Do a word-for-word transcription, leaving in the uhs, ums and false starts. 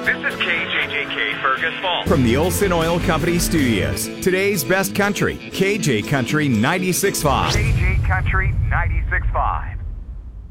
This is K J J K Fergus Falls. From the Olson Oil Company Studios, today's best country, K J Country ninety-six point five. K J Country ninety-six point five.